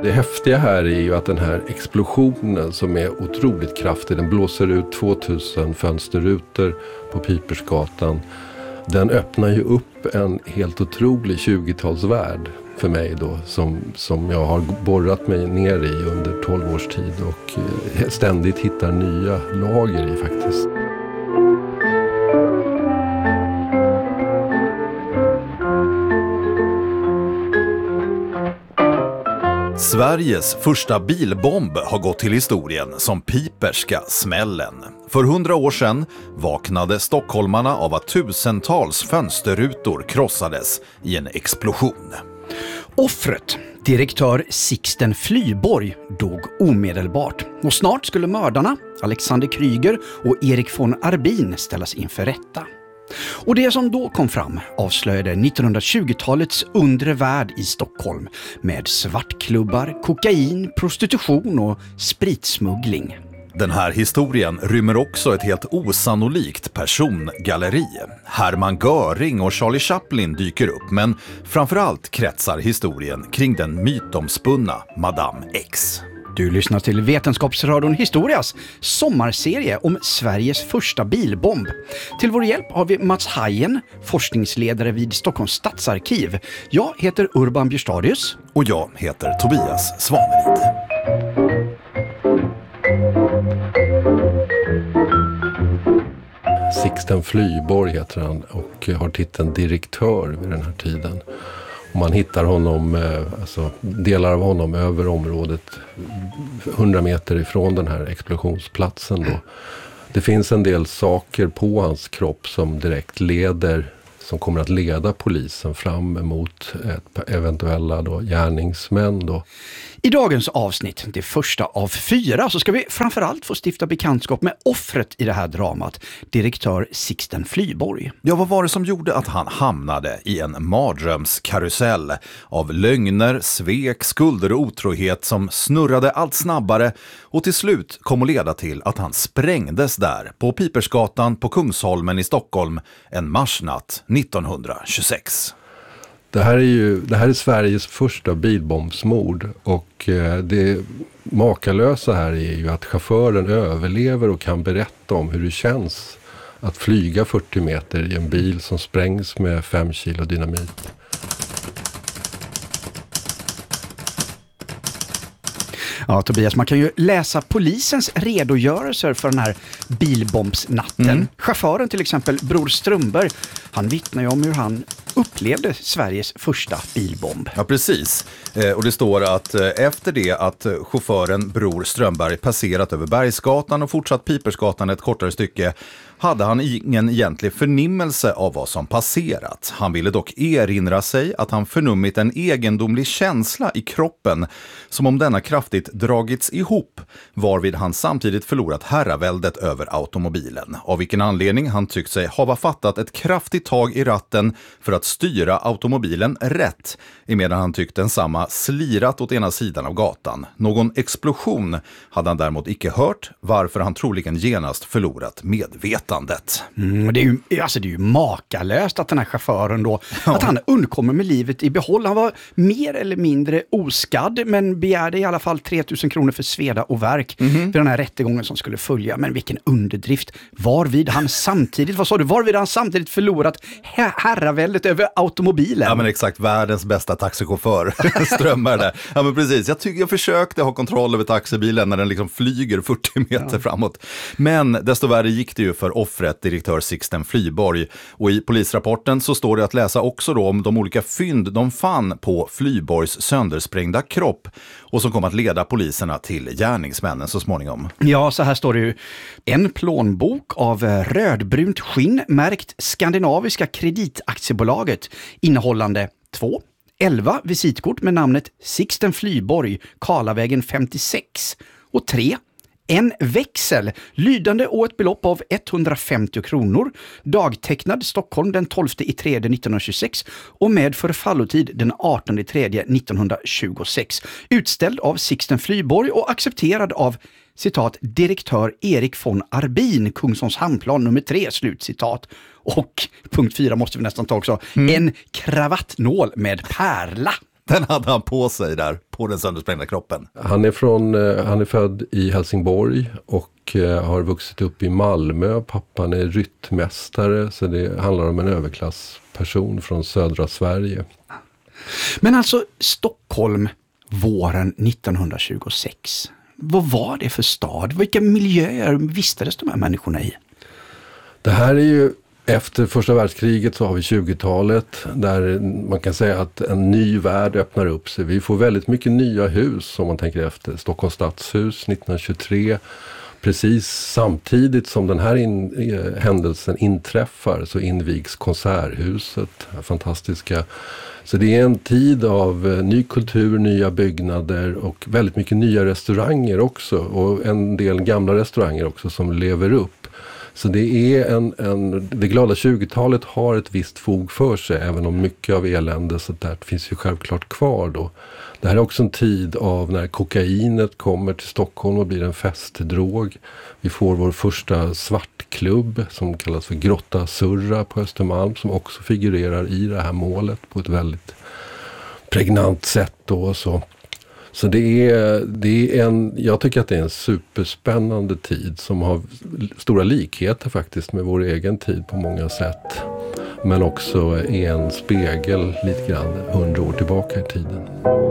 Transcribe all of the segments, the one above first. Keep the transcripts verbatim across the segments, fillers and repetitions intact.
Det häftiga här är ju att den här explosionen som är otroligt kraftig, den blåser ut tvåtusen fönsterrutor på Pipersgatan. Den öppnar ju upp en helt otrolig tjugotalsvärld för mig då, som, som jag har borrat mig ner i under tolv års tid och ständigt hittar nya lager i faktiskt. Sveriges första bilbomb har gått till historien som Piperska smällen. För hundra år sedan vaknade stockholmarna av att tusentals fönsterrutor krossades i en explosion. Offret, direktör Sixten Flyborg, dog omedelbart. Och snart skulle mördarna, Alexander Kryger och Erik von Arbin, ställas inför rätta. Och det som då kom fram avslöjade nittonhundratjugotalets undre värld i Stockholm med svartklubbar, kokain, prostitution och spritsmuggling. Den här historien rymmer också ett helt osannolikt persongalleri. Hermann Göring och Charlie Chaplin dyker upp, men framförallt kretsar historien kring den mytomspunna Madame X. Du lyssnar till Vetenskapsradion Historias sommarserie om Sveriges första bilbomb. Till vår hjälp har vi Mats Hajen, forskningsledare vid Stockholms stadsarkiv. Jag heter Urban Björstadius. Och jag heter Tobias Svanerid. Sixten Flyborg heter han och har titeln direktör vid den här tiden. Och man hittar honom, alltså delar av honom över området hundra meter ifrån den här explosionsplatsen då. Det finns en del saker på hans kropp som direkt leder, som kommer att leda polisen fram emot ett eventuella då gärningsmän då. I dagens avsnitt, det första av fyra, så ska vi framförallt få stifta bekantskap med offret i det här dramat, direktör Sixten Flyborg. Ja, vad var det som gjorde att han hamnade i en mardrömskarusell av lögner, svek, skulder och otrohet som snurrade allt snabbare och till slut kom att leda till att han sprängdes där på Pipersgatan på Kungsholmen i Stockholm en marsnatt nittonhundratjugosex. Det här är ju det här är Sveriges första bilbombsmord och eh, det makalösa här är ju att chauffören överlever och kan berätta om hur det känns att flyga fyrtio meter i en bil som sprängs med fem kilo dynamit. Ja, Tobias, man kan ju läsa polisens redogörelser för den här bilbombsnatten. Mm. Chauffören till exempel, Bror Strömberg, han vittnar ju om hur han upplevde Sveriges första bilbomb. Ja, precis. Eh, och det står att eh, efter det att eh, chauffören Bror Strömberg passerat över Bergsgatan och fortsatt Pipersgatan ett kortare stycke hade han ingen egentlig förnimmelse av vad som passerat. Han ville dock erinra sig att han förnummit en egendomlig känsla i kroppen som om denna kraftigt dragits ihop, varvid han samtidigt förlorat herraväldet över automobilen. Av vilken anledning han tyckt sig ha fattat ett kraftigt tag i ratten för att styra automobilen rätt, emedan han tyckte densamma slirat åt ena sidan av gatan. Någon explosion hade han däremot icke hört, varför han troligen genast förlorat medvetandet. Mm, det, är ju, alltså det är ju makalöst att den här chauffören då, ja. att han undkommer med livet i behåll. Han var mer eller mindre oskadd, men begärde i alla fall tre tusen kronor för sveda och verk mm-hmm. för den här rättegången som skulle följa. Men vilken underdrift. Varvid han samtidigt, vad sa du, varvid han samtidigt förlorat her- herraväldet över automobilen. Ja, men exakt, världens bästa taxichaufför strömmar där. Ja, men precis. Jag tycker jag försökte ha kontroll över taxibilen när den liksom flyger fyrtio meter ja. framåt. Men desto värre gick det ju för offret, direktör Sixten Flyborg. Och i polisrapporten så står det att läsa också då om de olika fynd de fann på Flyborgs söndersprängda kropp och som kom att leda poliserna till gärningsmännen så småningom. Ja, så här står det ju. En plånbok av rödbrunt skinn märkt Skandinaviska Kreditaktiebolaget innehållande två elva visitkort med namnet Sixten Flyborg, Karlavägen femtiosex och tre en växel, lydande och ett belopp av etthundrafemtio kronor, dagtecknad Stockholm den tolfte i tredje nittonhundratjugosex och med förfallotid den artonde i tredje nittonhundratjugosex. Utställd av Sixten Flyborg och accepterad av citat, direktör Erik von Arbin, Kungsholms hamnplan nummer tre, slutcitat. Och punkt fyra måste vi nästan ta också. Mm. En kravattnål med pärla. Den hade han på sig där, på den söndersprängda kroppen. Han är, från, han är född i Helsingborg och har vuxit upp i Malmö. Pappan är ryttmästare, så det handlar om en överklassperson från södra Sverige. Men alltså Stockholm våren nittonhundratjugosex. Vad var det för stad? Vilka miljöer vistades de här människorna i? Det här är ju efter första världskriget, så har vi tjugotalet där man kan säga att en ny värld öppnar upp sig. Vi får väldigt mycket nya hus om man tänker efter. Stockholms stadshus nittonhundratjugotre. Precis samtidigt som den här in, eh, händelsen inträffar så invigs Konserthuset. Fantastiska. Så det är en tid av eh, ny kultur, nya byggnader och väldigt mycket nya restauranger också. Och en del gamla restauranger också som lever upp. Så det är en, en, det glada tjugotalet har ett visst fog för sig, även om mycket av elände så där finns ju självklart kvar då. Det här är också en tid av när kokainet kommer till Stockholm och blir en festdrog. Vi får vår första svartklubb som kallas för Grotta Surra på Östermalm, som också figurerar i det här målet på ett väldigt pregnant sätt då. Så. Så det är, det är en, jag tycker att det är en superspännande tid som har stora likheter faktiskt med vår egen tid på många sätt. Men också är en spegel lite grann hundra år tillbaka i tiden.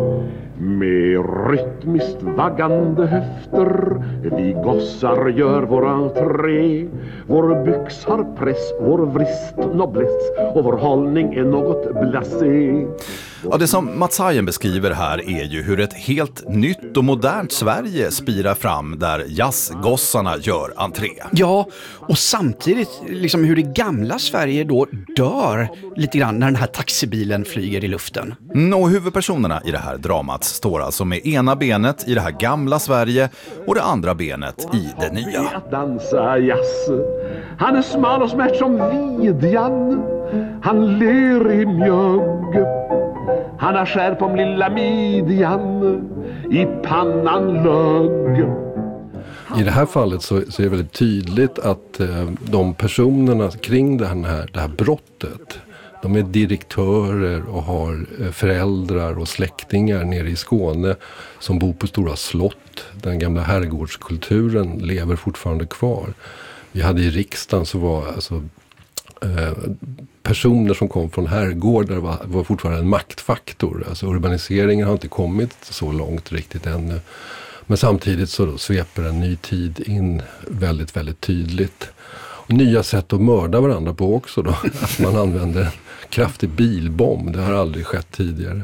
Med rytmiskt vaggande höfter vi gossar gör vår entré. Vår byx har press, vår vrist nobless och vår hållning är något blasé. Ja, det som Mats Hajen beskriver här är ju hur ett helt nytt och modernt Sverige spirar fram där jazzgossarna gör entré. Ja, och samtidigt liksom hur det gamla Sverige då dör lite grann när den här taxibilen flyger i luften. Mm, och huvudpersonerna i det här dramat står alltså med ena benet i det här gamla Sverige och det andra benet i det nya. Att dansa jazz. Han är smal och smärt som vidjan. Han ler i mjög. Han har skär på lilla midjan. I pannan lög. I det här fallet så, så är det väldigt tydligt att eh, de personerna kring det här, det här brottet, de är direktörer och har eh, föräldrar och släktingar nere i Skåne som bor på stora slott. Den gamla herrgårdskulturen lever fortfarande kvar. Vi hade i riksdagen så var alltså eh, personer som kom från herrgårdar var, var fortfarande en maktfaktor. Alltså urbaniseringen har inte kommit så långt riktigt ännu. Men samtidigt så då sveper en ny tid in väldigt, väldigt tydligt. Och nya sätt att mörda varandra på också då. Att man använder en kraftig bilbomb. Det har aldrig skett tidigare.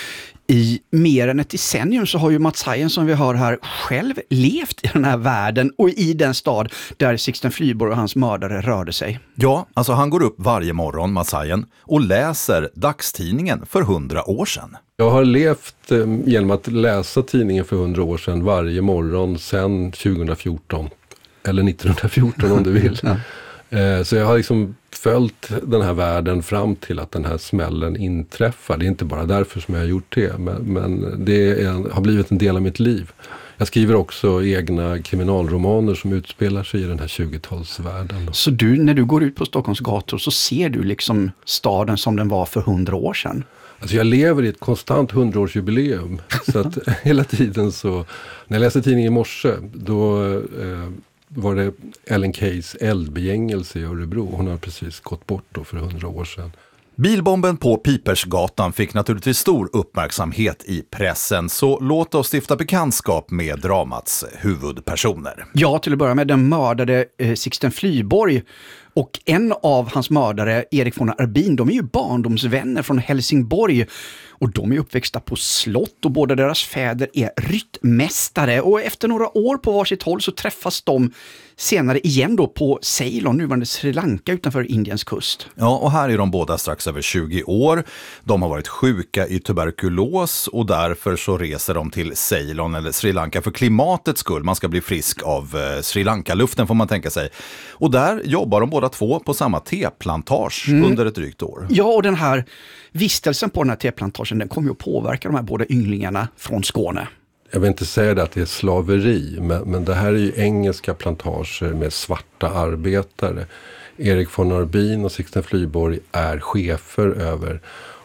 I mer än ett decennium så har ju Mats Hajen, som vi hör här, själv levt i den här världen och i den stad där Sixten Flyborg och hans mördare rörde sig. Ja, alltså han går upp varje morgon, Mats Hajen, och läser dagstidningen för hundra år sedan. Jag har levt eh, genom att läsa tidningen för hundra år sedan varje morgon sedan tjugohundrafjorton. Eller nittonhundrafjorton om du vill. Ja. Eh, så jag har liksom följt den här världen fram till att den här smällen inträffar. Det är inte bara därför som jag har gjort det, men, men det är, har blivit en del av mitt liv. Jag skriver också egna kriminalromaner som utspelar sig i den här tjugotalsvärlden. Så du, när du går ut på Stockholms gator så ser du liksom staden som den var för hundra år sedan? Alltså jag lever i ett konstant hundraårsjubileum. Så att hela tiden så, när jag läste tidningen i morse, då eh, var det Ellen Keys eldbegängelse i Örebro. Hon har precis gått bort då för hundra år sedan. Bilbomben på Pipersgatan fick naturligtvis stor uppmärksamhet i pressen, så låt oss stifta bekantskap med dramats huvudpersoner. Ja, till att börja med den mördade eh, Sixten Flyborg. Och en av hans mördare, Erik von Arbin, de är ju barndomsvänner från Helsingborg. Och de är uppväxta på slott och båda deras fäder är ryttmästare. Och efter några år på varsitt håll så träffas de senare igen då på Ceylon, nuvarande Sri Lanka utanför Indiens kust. Ja, och här är de båda strax över tjugo år. De har varit sjuka i tuberkulos och därför så reser de till Ceylon eller Sri Lanka för klimatets skull. Man ska bli frisk av eh, Sri Lanka-luften får man tänka sig. Och där jobbar de båda två på samma teplantage mm. under ett drygt år. Ja, och den här vistelsen på den här teplantagen, den kommer ju att påverka de här båda ynglingarna från Skåne. Jag vill inte säga det att det är slaveri, men, men det här är ju engelska plantager med svarta arbetare. Erik von Arbin och Sixten Flyborg är chefer över.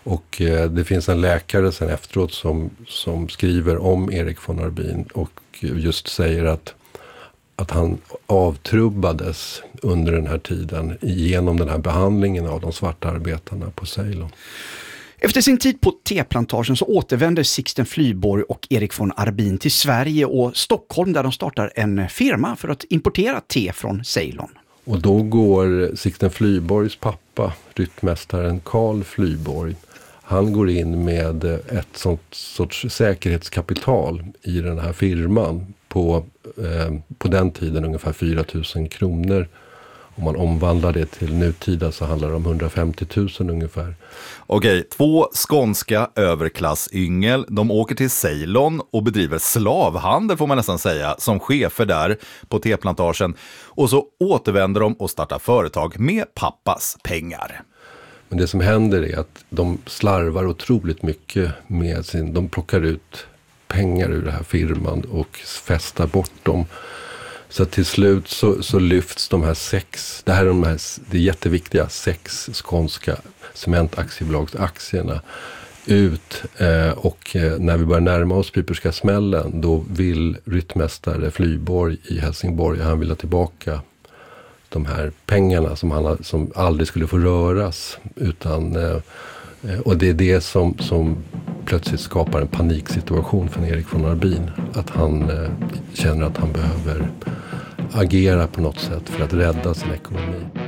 Och eh, det finns en läkare sen efteråt som, som skriver om Erik von Arbin och just säger att, att han avtrubbades under den här tiden genom den här behandlingen av de svarta arbetarna på Ceylon. Efter sin tid på teplantagen så återvänder Sixten Flyborg och Erik von Arbin till Sverige och Stockholm där de startar en firma för att importera te från Ceylon. Och då går Sixten Flyborgs pappa, ryttmästaren Carl Flyborg, han går in med ett sånt sorts säkerhetskapital i den här firman på, eh, på den tiden ungefär fyra tusen kronor. Om man omvandlar det till nutida så handlar det om hundrafemtio tusen ungefär. Okej, två skånska överklassyngel, de åker till Ceylon och bedriver slavhandel får man nästan säga, som chefer där på teplantagen. Och så återvänder de och startar företag med pappas pengar. Men det som händer är att de slarvar otroligt mycket med sin, de plockar ut pengar ur den här firman och festar bort dem. Så till slut så, så lyfts de här sex, det här är de här, det är jätteviktiga sex skånska cementaktiebolags-aktierna ut eh, och eh, när vi börjar närma oss Piperska smällen då vill ryttmästare Flyborg i Helsingborg, han vill ha tillbaka de här pengarna som, han, som aldrig skulle få röras utan, eh, och det är det som, som plötsligt skapar en paniksituation för Erik von Arbin. Att han eh, känner att han behöver agera på något sätt för att rädda sin ekonomi.